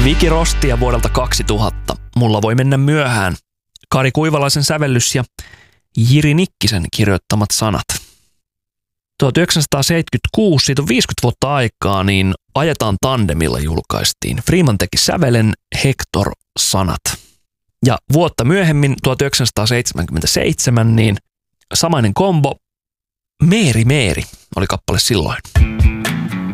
Digirostia vuodelta 2000. Mulla voi mennä myöhään. Kari Kuivalaisen sävellys ja Jiri Nikkisen kirjoittamat sanat. 1976, siitä on 50 vuotta aikaa, niin Ajetaan tandemilla julkaistiin. Freeman teki sävelen, Hector sanat. Ja vuotta myöhemmin, 1977, niin samainen kombo, Meeri Meeri oli kappale silloin.